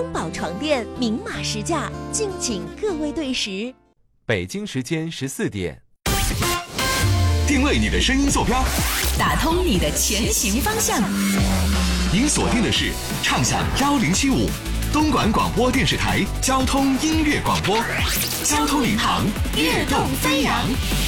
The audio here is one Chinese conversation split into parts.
中宝床垫明码实价，敬请各位对时。 北京时间14点， 定位你的声音坐标， 打通你的前行方向。 您锁定的是畅享1075东莞广播电视台交通音乐广播，交通领航，跃动飞扬。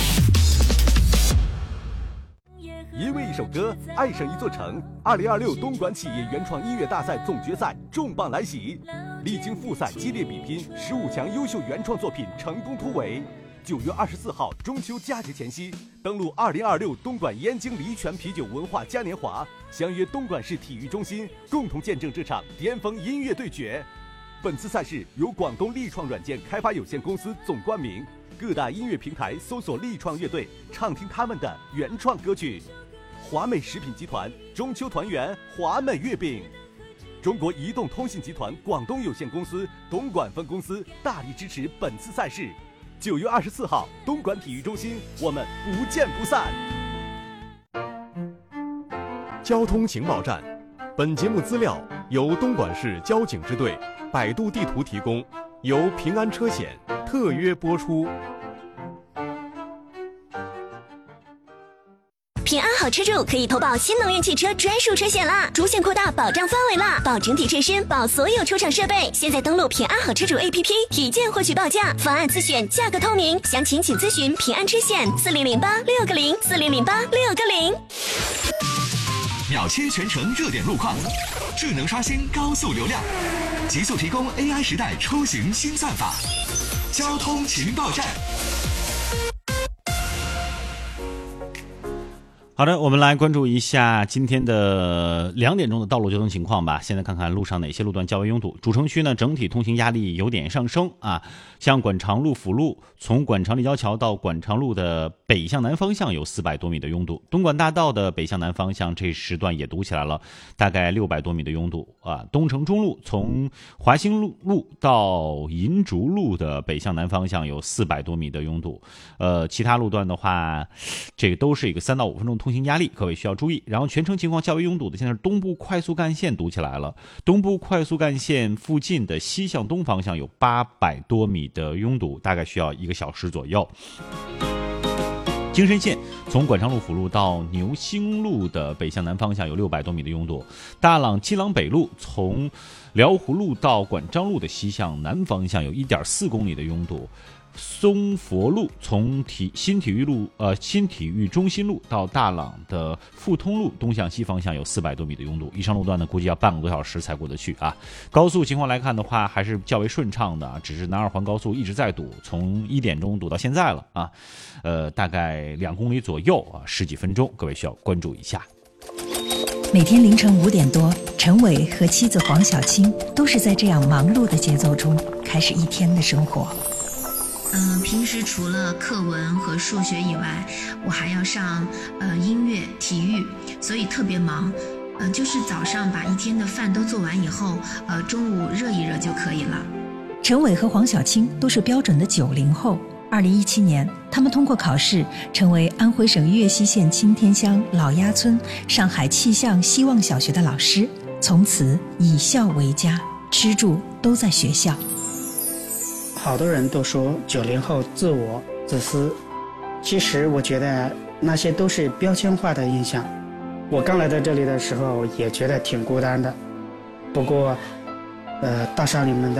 因为一首歌爱上一座城，2026东莞企业原创音乐大赛总决赛重磅来袭，历经复赛激烈比拼，15强优秀原创作品成功突围。9月24号中秋佳节前夕，登陆2026东莞燕京黎泉啤酒文化嘉年华，相约东莞市体育中心，共同见证这场巅峰音乐对决。本次赛事由广东力创软件开发有限公司总冠名，各大音乐平台搜索力创乐队，畅听他们的原创歌曲。华美食品集团中秋团圆华美月饼，中国移动通信集团广东有限公司东莞分公司大力支持本次赛事。9月24号东莞体育中心，我们不见不散。 交通情报站，本节目资料由东莞市交警支队、百度地图提供，由平安车险特约播出。 平安好车主可以投保新能源汽车专属车险啦，主险扩大保障范围啦，保整体车身，保所有出厂设备。现在登录平安好车主 APP 体检获取报价，方案自选，价格透明。详情请咨询平安车险4008-6604008-660。 秒切全程热点路况，智能刷新高速流量，极速提供 AI 时代出行新算法。交通情报站。 好的，我们来关注一下今天的2点钟的道路交通情况吧。现在看看路上哪些路段较为拥堵。主城区呢，整体通行压力有点上升啊。像管长路辅路，从管长立交桥到管长路的北向南方向有400多米的拥堵。东莞大道的北向南方向这时段也堵起来了，大概600多米的拥堵啊。东城中路从华兴路到银竹路的北向南方向有400多米的拥堵。其他路段的话，这个都是一个3到5分钟通行压力，各位需要注意。然后全程情况较为拥堵的，现在是东部快速干线堵起来了。东部快速干线附近的西向东方向有800多米的拥堵，大概需要1个小时左右。京深线从管长路辅路到牛兴路的北向南方向有600多米的拥堵。大朗基朗北路从辽湖路到管章路的西向南方向有1.4公里的拥堵。松佛路从新体育中心路到大朗的富通路东向西方向有400多米的拥堵。以上路段呢，估计要半个多小时才过得去啊。高速情况来看的话，还是较为顺畅的，只是南二环高速一直在堵，从1点钟堵到现在了啊。大概2公里左右啊，10几分钟，各位需要关注一下。 每天凌晨5点多，陈伟和妻子黄小青都是在这样忙碌的节奏中开始一天的生活。 平时除了课文和数学以外，我还要上音乐、体育，所以特别忙。就是早上把一天的饭都做完以后，中午热一热就可以了。 陈伟和黄小青都是标准的90后。2017年，他们通过考试，成为安徽省岳西县青天乡老鸭村上海气象希望小学的老师，从此以校为家，吃住都在学校。 好多人都说90后自我自私，其实我觉得那些都是标签化的印象。我刚来到这里的时候也觉得挺孤单的，不过大少你们的